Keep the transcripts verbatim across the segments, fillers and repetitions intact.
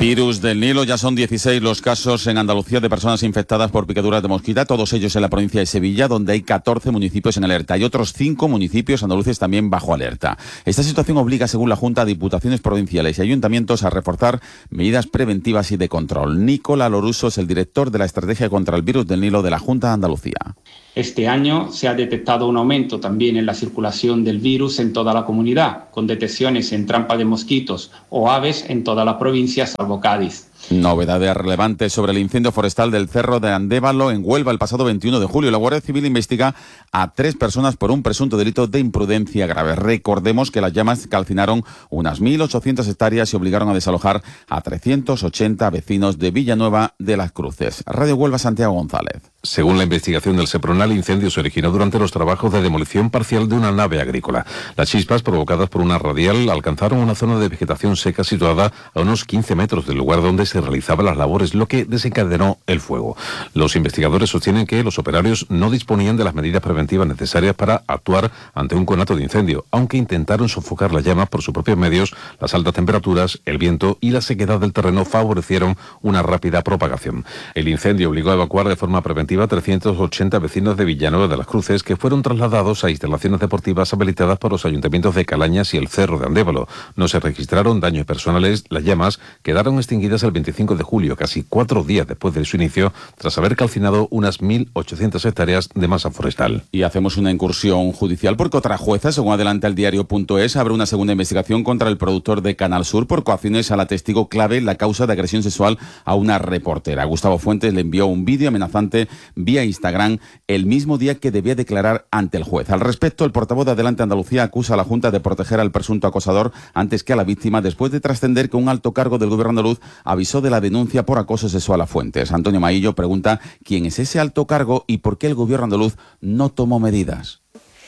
Virus del Nilo, ya son dieciséis los casos en Andalucía de personas infectadas por picaduras de mosquita, todos ellos en la provincia de Sevilla, donde hay catorce municipios en alerta y otros cinco municipios andaluces también bajo alerta. Esta situación obliga, según la Junta, a diputaciones provinciales y ayuntamientos a reforzar medidas preventivas y de control. Nicola Loruso es el director de la Estrategia contra el Virus del Nilo de la Junta de Andalucía. Este año se ha detectado un aumento también en la circulación del virus en toda la comunidad, con detecciones en trampa de mosquitos o aves en toda la provincia, salvo Cádiz. Novedades relevantes sobre el incendio forestal del Cerro de Andévalo en Huelva el pasado veintiuno de julio. La Guardia Civil investiga a tres personas por un presunto delito de imprudencia grave. Recordemos que las llamas calcinaron unas mil ochocientas hectáreas y obligaron a desalojar a trescientos ochenta vecinos de Villanueva de las Cruces. Radio Huelva, Santiago González. Según la investigación del Seprona, el incendio se originó durante los trabajos de demolición parcial de una nave agrícola. Las chispas, provocadas por una radial, alcanzaron una zona de vegetación seca situada a unos quince metros del lugar donde se realizaban las labores, lo que desencadenó el fuego. Los investigadores sostienen que los operarios no disponían de las medidas preventivas necesarias para actuar ante un conato de incendio, aunque intentaron sofocar las llamas por sus propios medios. Las altas temperaturas, el viento y la sequedad del terreno favorecieron una rápida propagación. El incendio obligó a evacuar de forma preventiva a trescientos ochenta vecinos de Villanueva de las Cruces, que fueron trasladados a instalaciones deportivas habilitadas por los ayuntamientos de Calañas y el Cerro de Andévalo. No se registraron daños personales. Las llamas quedaron extinguidas el veinticinco de julio, casi cuatro días después de su inicio, tras haber calcinado unas mil ochocientas hectáreas de masa forestal. Y hacemos una incursión judicial porque otra jueza, según adelanta el diario punto es, abre una segunda investigación contra el productor de Canal Sur por coacciones a la testigo clave en la causa de agresión sexual a una reportera. Gustavo Fuentes le envió un vídeo amenazante vía Instagram el mismo día que debía declarar ante el juez. Al respecto, el portavoz de Adelante Andalucía acusa a la Junta de proteger al presunto acosador antes que a la víctima, después de trascender que un alto cargo del gobierno andaluz avisó de la denuncia por acoso sexual a Fuentes. Antonio Maillo pregunta quién es ese alto cargo y por qué el gobierno andaluz no tomó medidas.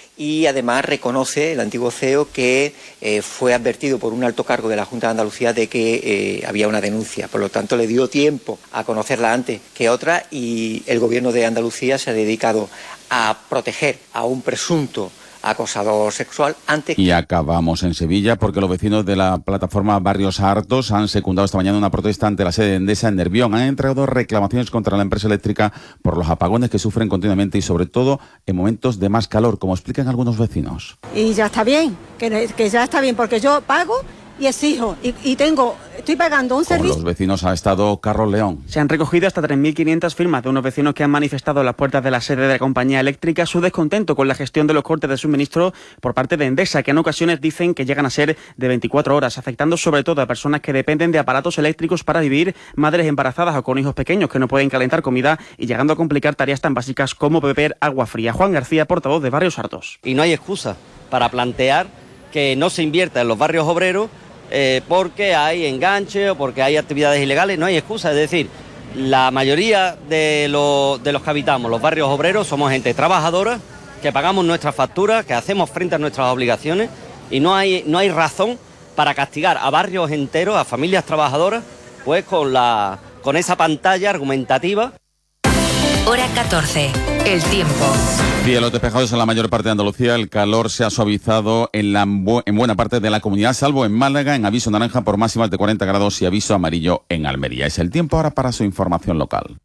Y además reconoce el antiguo C E O que eh, fue advertido por un alto cargo de la Junta de Andalucía de que eh, había una denuncia. Por lo tanto, le dio tiempo a conocerla antes que otra y el gobierno de Andalucía se ha dedicado a proteger a un presunto acosador sexual antes. Y acabamos en Sevilla porque los vecinos de la plataforma Barrios Hartos han secundado esta mañana una protesta ante la sede de Endesa en Nervión. Han entregado reclamaciones contra la empresa eléctrica por los apagones que sufren continuamente y sobre todo en momentos de más calor, como explican algunos vecinos. Y ya está bien, que, que ya está bien, porque yo pago y exijo y, y tengo, estoy pagando un servicio. Con los vecinos ha estado Carlos León. Se han recogido hasta tres mil quinientas firmas de unos vecinos que han manifestado en las puertas de la sede de la compañía eléctrica su descontento con la gestión de los cortes de suministro por parte de Endesa, que en ocasiones dicen que llegan a ser de veinticuatro horas, afectando sobre todo a personas que dependen de aparatos eléctricos para vivir, madres embarazadas o con hijos pequeños que no pueden calentar comida y llegando a complicar tareas tan básicas como beber agua fría. Juan García, portavoz de Barrios Hartos. Y no hay excusa para plantear que no se invierta en los barrios obreros eh, porque hay enganche o porque hay actividades ilegales. No hay excusa, es decir, la mayoría de, lo, de los que habitamos los barrios obreros somos gente trabajadora, que pagamos nuestras facturas, que hacemos frente a nuestras obligaciones y no hay, no hay razón para castigar a barrios enteros, a familias trabajadoras, pues con, la, con esa pantalla argumentativa. Hora catorce, el tiempo. Cielos despejados en la mayor parte de Andalucía. El calor se ha suavizado en, la, en buena parte de la comunidad, salvo en Málaga, en aviso naranja por máximas de cuarenta grados y aviso amarillo en Almería. Es el tiempo ahora para su información local.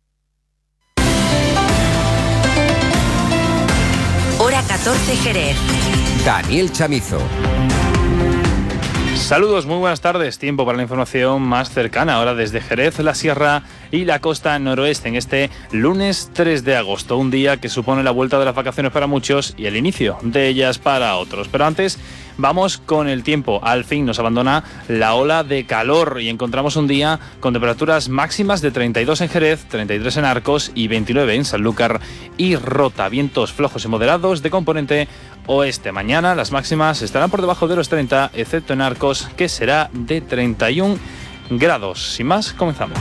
Hora catorce, Jerez. Daniel Chamizo. Saludos, muy buenas tardes. Tiempo para la información más cercana ahora desde Jerez, la Sierra y la costa noroeste en este lunes tres de agosto, un día que supone la vuelta de las vacaciones para muchos y el inicio de ellas para otros. Pero antes vamos con el tiempo. Al fin nos abandona la ola de calor y encontramos un día con temperaturas máximas de treinta y dos en Jerez, treinta y tres en Arcos y veintinueve en Sanlúcar y Rota. Vientos flojos y moderados de componente oeste. Mañana las máximas estarán por debajo de los treinta, excepto en Arcos, que será de treinta y un grados. Sin más, comenzamos.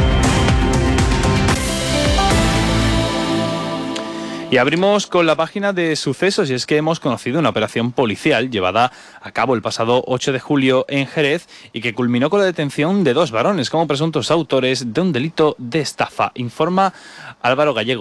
Y abrimos con la página de sucesos y es que hemos conocido una operación policial llevada a cabo el pasado ocho de julio en Jerez y que culminó con la detención de dos varones como presuntos autores de un delito de estafa. Informa Álvaro Gallegos.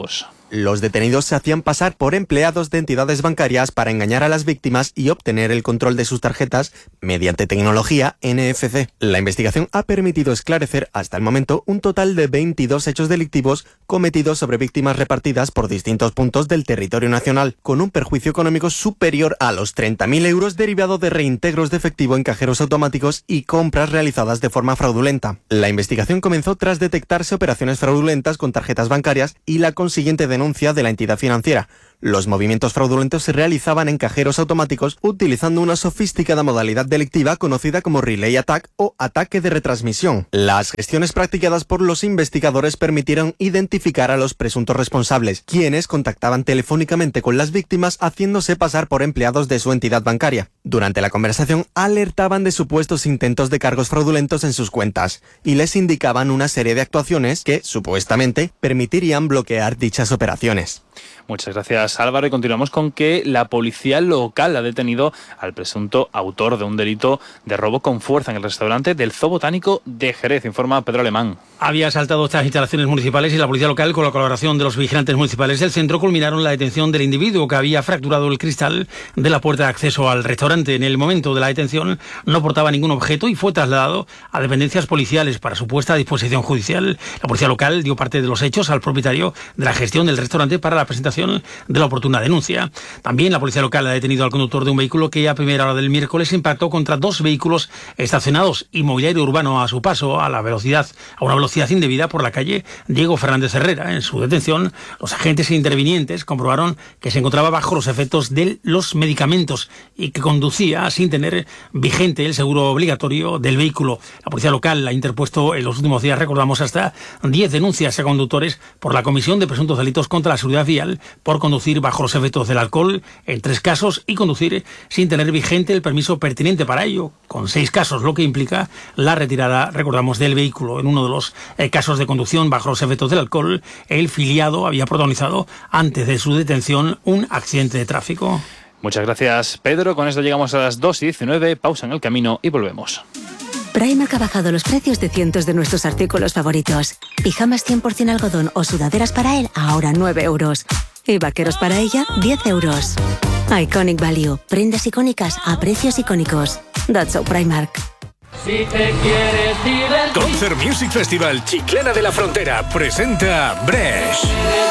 Los detenidos se hacían pasar por empleados de entidades bancarias para engañar a las víctimas y obtener el control de sus tarjetas mediante tecnología N F C. La investigación ha permitido esclarecer hasta el momento un total de veintidós hechos delictivos cometidos sobre víctimas repartidas por distintos puntos del territorio nacional, con un perjuicio económico superior a los treinta mil euros derivado de reintegros de efectivo en cajeros automáticos y compras realizadas de forma fraudulenta. La investigación comenzó tras detectarse operaciones fraudulentas con tarjetas bancarias y la consiguiente denuncia de la entidad financiera. Los movimientos fraudulentos se realizaban en cajeros automáticos utilizando una sofisticada modalidad delictiva conocida como relay attack o ataque de retransmisión. Las gestiones practicadas por los investigadores permitieron identificar a los presuntos responsables, quienes contactaban telefónicamente con las víctimas haciéndose pasar por empleados de su entidad bancaria. Durante la conversación alertaban de supuestos intentos de cargos fraudulentos en sus cuentas y les indicaban una serie de actuaciones que, supuestamente, permitirían bloquear dichas operaciones. Muchas gracias, Álvaro. Y continuamos con que la policía local ha detenido al presunto autor de un delito de robo con fuerza en el restaurante del Zoo Botánico de Jerez, informa Pedro Alemán. Había asaltado estas instalaciones municipales y la policía local, con la colaboración de los vigilantes municipales del centro, culminaron la detención del individuo que había fracturado el cristal de la puerta de acceso al restaurante. En el momento de la detención no portaba ningún objeto y fue trasladado a dependencias policiales para su puesta a disposición judicial. La policía local dio parte de los hechos al propietario de la gestión del restaurante para la presentación de la oportuna denuncia. También la policía local ha detenido al conductor de un vehículo que a primera hora del miércoles impactó contra dos vehículos estacionados y mobiliario urbano a su paso a la velocidad, a una velocidad indebida por la calle Diego Fernández Herrera. En su detención, los agentes intervinientes comprobaron que se encontraba bajo los efectos de los medicamentos y que conducía sin tener vigente el seguro obligatorio del vehículo. La policía local ha interpuesto en los últimos días, recordamos, hasta diez denuncias a conductores por la comisión de presuntos delitos contra la seguridad vial, por conducir bajo los efectos del alcohol en tres casos y conducir sin tener vigente el permiso pertinente para ello, con seis casos, lo que implica la retirada, recordamos, del vehículo. En uno de los eh, casos de conducción bajo los efectos del alcohol, el filiado había protagonizado antes de su detención un accidente de tráfico. Muchas gracias, Pedro. Con esto llegamos a las dos y diecinueve. Pausa en el camino y volvemos. Primark ha bajado los precios de cientos de nuestros artículos favoritos. Pijamas cien por ciento algodón o sudaderas para él, ahora nueve euros. Y vaqueros para ella, diez euros. Iconic Value. Prendas icónicas a precios icónicos. That's so Primark. Si te quieres divertir. Concert Music Festival Chiclana de la Frontera presenta Bresh.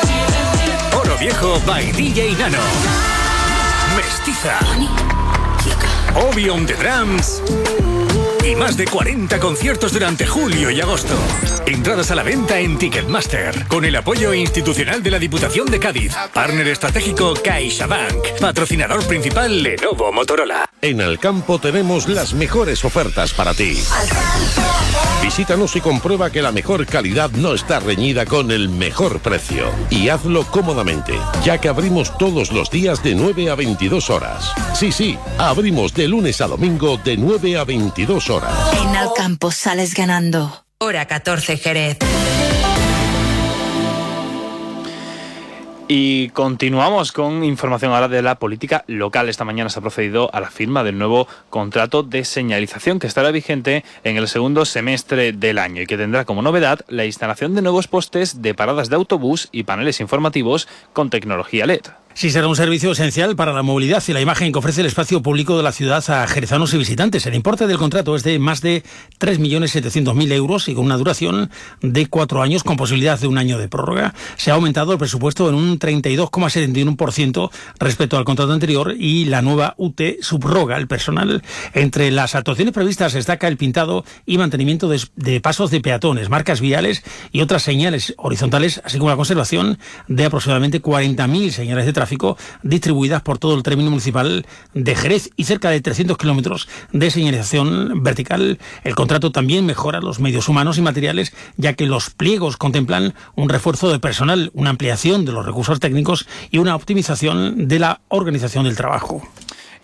Oro Viejo by D J Nano. Mestiza. Obi on the Drums. Y más de cuarenta conciertos durante julio y agosto. Entradas a la venta en Ticketmaster, con el apoyo institucional de la Diputación de Cádiz. Partner estratégico CaixaBank. Patrocinador principal Lenovo Motorola. En Alcampo tenemos las mejores ofertas para ti. Visítanos y comprueba que la mejor calidad no está reñida con el mejor precio. Y hazlo cómodamente, ya que abrimos todos los días de nueve a veintidós horas. Sí, sí, abrimos de lunes a domingo de nueve a veintidós horas. En Alcampo sales ganando. Hora catorce, Jerez. Y continuamos con información ahora de la política local. Esta mañana se ha procedido a la firma del nuevo contrato de señalización que estará vigente en el segundo semestre del año y que tendrá como novedad la instalación de nuevos postes de paradas de autobús y paneles informativos con tecnología L E D. Sí, será un servicio esencial para la movilidad y la imagen que ofrece el espacio público de la ciudad a jerezanos y visitantes. El importe del contrato es de más de tres millones setecientos mil euros y con una duración de cuatro años con posibilidad de un año de prórroga. Se ha aumentado el presupuesto en un treinta y dos coma setenta y uno por ciento respecto al contrato anterior y la nueva U T subroga el personal. Entre las actuaciones previstas destaca el pintado y mantenimiento de, de pasos de peatones, marcas viales y otras señales horizontales, así como la conservación de aproximadamente cuarenta mil señales de tráfico distribuidas por todo el término municipal de Jerez y cerca de trescientos kilómetros de señalización vertical. El contrato también mejora los medios humanos y materiales, ya que los pliegos contemplan un refuerzo de personal, una ampliación de los recursos técnicos y una optimización de la organización del trabajo.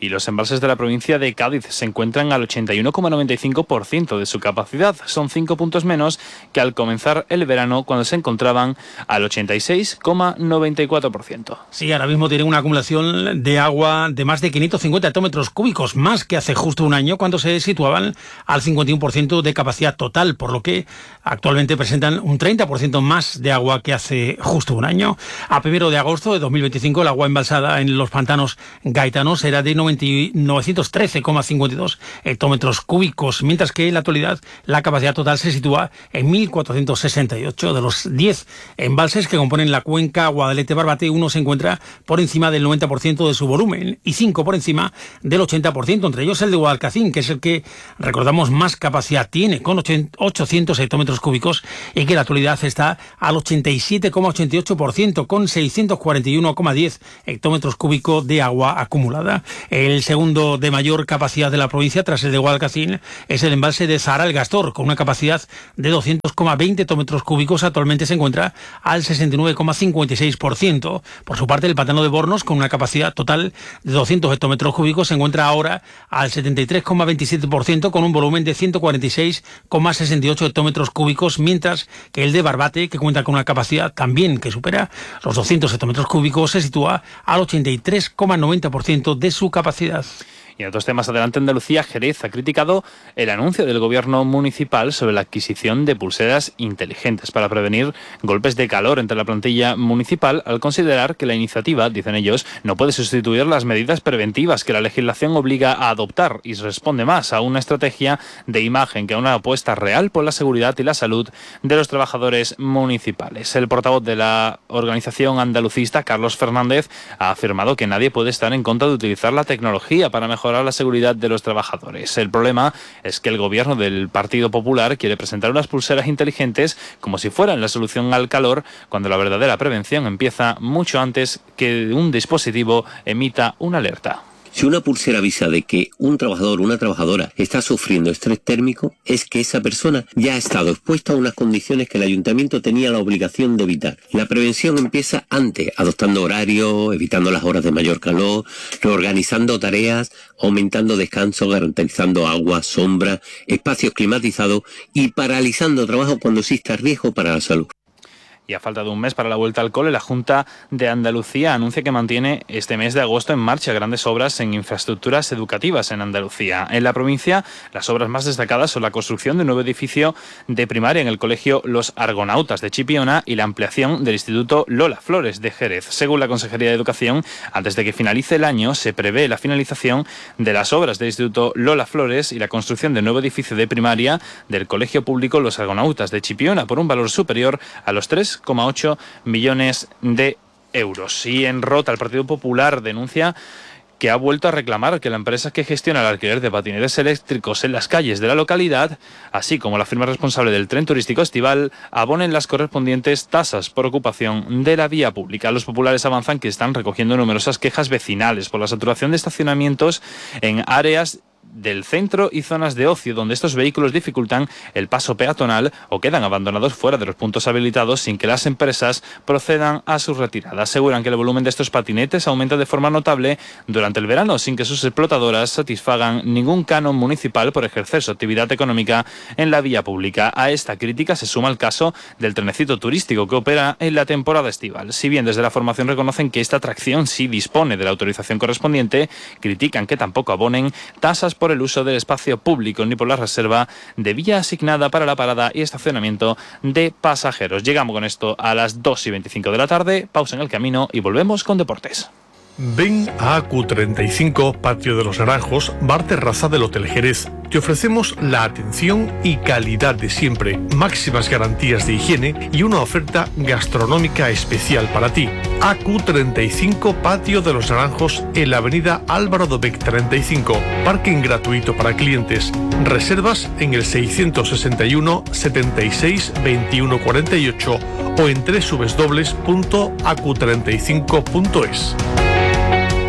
y los embalses de la provincia de Cádiz se encuentran al ochenta y uno coma noventa y cinco por ciento de su capacidad. Son cinco puntos menos que al comenzar el verano, cuando se encontraban al ochenta y seis coma noventa y cuatro por ciento. Sí, ahora mismo tienen una acumulación de agua de más de quinientos cincuenta hectómetros cúbicos, más que hace justo un año, cuando se situaban al cincuenta y uno por ciento de capacidad total, por lo que actualmente presentan un treinta por ciento más de agua que hace justo un año. A primero de agosto de dos mil veinticinco, el agua embalsada en los pantanos gaitanos era de novecientos trece coma cincuenta y dos hectómetros cúbicos, mientras que en la actualidad la capacidad total se sitúa en mil cuatrocientos sesenta y ocho. De los diez embalses que componen la cuenca Guadalete-Barbate, uno se encuentra por encima del noventa por ciento de su volumen y cinco por encima del ochenta por ciento, entre ellos el de Guadalcacín, que es el que, recordamos, más capacidad tiene, con ochocientos hectómetros cúbicos, y que en la actualidad está al ochenta y siete coma ochenta y ocho por ciento, con seiscientos cuarenta y uno coma diez hectómetros cúbicos de agua acumulada. El segundo de mayor capacidad de la provincia, tras el de Guadalcacín, es el embalse de Zahara el Gastor, con una capacidad de doscientos coma veinte hectómetros cúbicos. Actualmente se encuentra al sesenta y nueve coma cincuenta y seis por ciento. Por su parte, el pantano de Bornos, con una capacidad total de doscientos hectómetros cúbicos, se encuentra ahora al setenta y tres coma veintisiete por ciento, con un volumen de ciento cuarenta y seis coma sesenta y ocho hectómetros cúbicos, mientras que el de Barbate, que cuenta con una capacidad también que supera los doscientos hectómetros cúbicos, se sitúa al ochenta y tres coma noventa por ciento de su capacidad. Y en otros temas, adelante Andalucía, Jerez ha criticado el anuncio del gobierno municipal sobre la adquisición de pulseras inteligentes para prevenir golpes de calor entre la plantilla municipal, al considerar que la iniciativa, dicen ellos, no puede sustituir las medidas preventivas que la legislación obliga a adoptar y responde más a una estrategia de imagen que a una apuesta real por la seguridad y la salud de los trabajadores municipales. El portavoz de la organización andalucista, Carlos Fernández, ha afirmado que nadie puede estar en contra de utilizar la tecnología para mejorar la seguridad de los trabajadores. El problema es que el gobierno del Partido Popular quiere presentar unas pulseras inteligentes como si fueran la solución al calor, cuando la verdadera prevención empieza mucho antes que un dispositivo emita una alerta. Si una pulsera avisa de que un trabajador o una trabajadora está sufriendo estrés térmico, es que esa persona ya ha estado expuesta a unas condiciones que el ayuntamiento tenía la obligación de evitar. La prevención empieza antes, adoptando horarios, evitando las horas de mayor calor, reorganizando tareas, aumentando descanso, garantizando agua, sombra, espacios climatizados y paralizando trabajo cuando exista riesgo para la salud. Y a falta de un mes para la vuelta al cole, la Junta de Andalucía anuncia que mantiene este mes de agosto en marcha grandes obras en infraestructuras educativas en Andalucía. En la provincia, las obras más destacadas son la construcción de un nuevo edificio de primaria en el colegio Los Argonautas de Chipiona y la ampliación del Instituto Lola Flores de Jerez. Según la Consejería de Educación, antes de que finalice el año, se prevé la finalización de las obras del Instituto Lola Flores y la construcción del nuevo edificio de primaria del colegio público Los Argonautas de Chipiona por un valor superior a los tres coma ocho millones de euros. Y en Rota, el Partido Popular denuncia que ha vuelto a reclamar que la empresa que gestiona el alquiler de patinetes eléctricos en las calles de la localidad, así como la firma responsable del tren turístico estival, abonen las correspondientes tasas por ocupación de la vía pública. Los populares avanzan que están recogiendo numerosas quejas vecinales por la saturación de estacionamientos en áreas del centro y zonas de ocio, donde estos vehículos dificultan el paso peatonal o quedan abandonados fuera de los puntos habilitados sin que las empresas procedan a su retirada. Aseguran que el volumen de estos patinetes aumenta de forma notable durante el verano, sin que sus explotadoras satisfagan ningún canon municipal por ejercer su actividad económica en la vía pública. A esta crítica se suma el caso del trenecito turístico que opera en la temporada estival. Si bien desde la formación reconocen que esta atracción sí dispone de la autorización correspondiente, critican que tampoco abonen tasas por el uso del espacio público ni por la reserva de vía asignada para la parada y estacionamiento de pasajeros. Llegamos con esto a las dos y veinticinco de la tarde, pausa en el camino y volvemos con deportes. Ven a A Q treinta y cinco, Patio de los Naranjos, bar terraza del Hotel Jerez. Te ofrecemos la atención y calidad de siempre, máximas garantías de higiene y una oferta gastronómica especial para ti. A Q treinta y cinco, Patio de los Naranjos, en la avenida Álvaro Dobech treinta y cinco. Parking gratuito para clientes. Reservas en el seiscientos sesenta y uno, setenta y seis, veintiuno cuarenta y ocho o en doble u doble u doble u punto a q treinta y cinco punto es.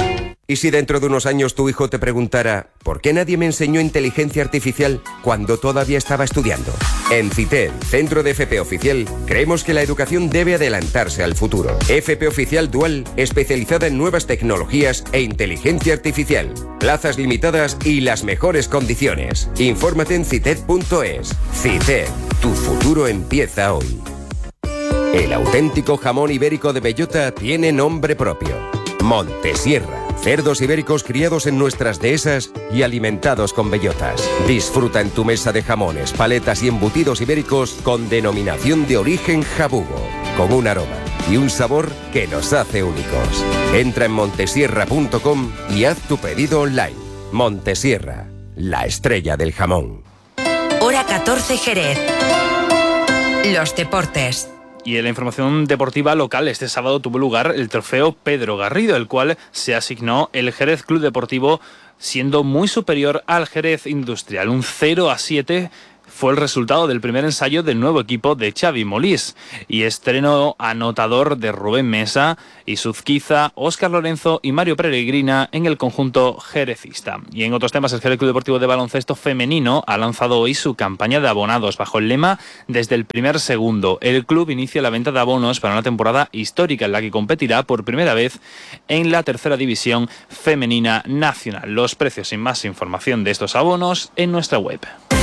¿Y si dentro de unos años tu hijo te preguntara ¿por qué nadie me enseñó inteligencia artificial cuando todavía estaba estudiando? En CITED, Centro de F P Oficial, creemos que la educación debe adelantarse al futuro. F P Oficial Dual, especializada en nuevas tecnologías e inteligencia artificial. Plazas limitadas y las mejores condiciones. Infórmate en cited punto es. CITED, tu futuro empieza hoy. El auténtico jamón ibérico de bellota tiene nombre propio. Montesierra. Cerdos ibéricos criados en nuestras dehesas y alimentados con bellotas. Disfruta en tu mesa de jamones, paletas y embutidos ibéricos con denominación de origen jabugo, con un aroma y un sabor que nos hace únicos. Entra en montesierra punto com y haz tu pedido online. Montesierra, la estrella del jamón. Hora catorce Jerez. Los deportes. Y en la información deportiva local, este sábado tuvo lugar el trofeo Pedro Garrido, el cual se asignó el Jerez Club Deportivo, siendo muy superior al Jerez Industrial. Un cero a siete fue el resultado del primer ensayo del nuevo equipo de Xavi Molís y estreno anotador de Rubén Mesa, Isuzquiza, Óscar Lorenzo y Mario Peregrina en el conjunto jerecista. Y en otros temas, el Jerez Club Deportivo de Baloncesto Femenino ha lanzado hoy su campaña de abonados bajo el lema Desde el primer segundo. El club inicia la venta de abonos para una temporada histórica en la que competirá por primera vez en la tercera división femenina nacional. Los precios y más información de estos abonos en nuestra web.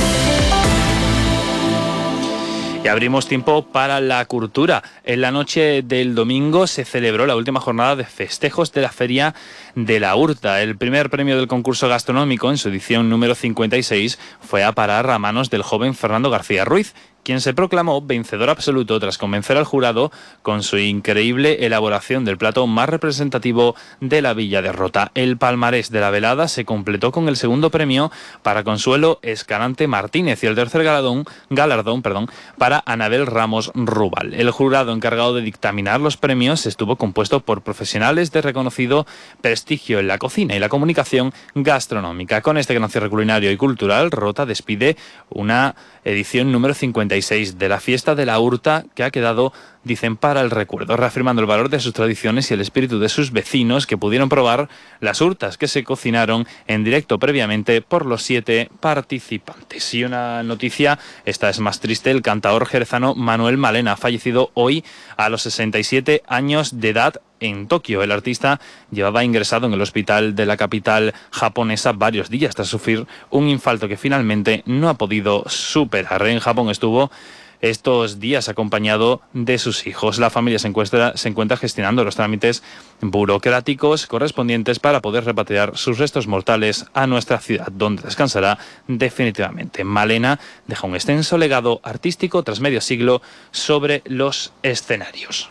Y abrimos tiempo para la cultura. En la noche del domingo se celebró la última jornada de festejos de la Feria de la Hurta. El primer premio del concurso gastronómico, en su edición número cincuenta y seis, fue a parar a manos del joven Fernando García Ruiz, quien se proclamó vencedor absoluto tras convencer al jurado con su increíble elaboración del plato más representativo de la Villa de Rota. El palmarés de la velada se completó con el segundo premio para Consuelo Escalante Martínez y el tercer galardón, galardón perdón, para Anabel Ramos Rubal. El jurado encargado de dictaminar los premios estuvo compuesto por profesionales de reconocido prestigio en la cocina y la comunicación gastronómica. Con este gran cierre culinario y cultural, Rota despide una edición número cincuenta y seis de la Fiesta de la Hurta, que ha quedado, dicen, para el recuerdo, reafirmando el valor de sus tradiciones y el espíritu de sus vecinos, que pudieron probar las hurtas que se cocinaron en directo previamente por los siete participantes. Y una noticia, esta es más triste: el cantaor jerezano Manuel Malena ha fallecido hoy a los sesenta y siete años de edad en Tokio. El artista llevaba ingresado en el hospital de la capital japonesa varios días tras sufrir un infarto que finalmente no ha podido superar. En Japón estuvo estos días acompañado de sus hijos. La familia se encuentra, se encuentra gestionando los trámites burocráticos correspondientes para poder repatriar sus restos mortales a nuestra ciudad, donde descansará definitivamente. Malena deja un extenso legado artístico tras medio siglo sobre los escenarios.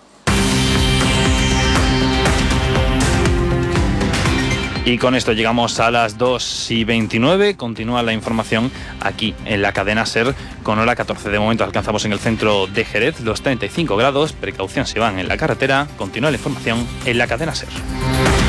Y con esto llegamos a las dos y veintinueve. Continúa la información aquí en la cadena SER con hora catorce. De momento alcanzamos en el centro de Jerez los treinta y cinco grados. Precaución si van en la carretera. Continúa la información en la cadena SER.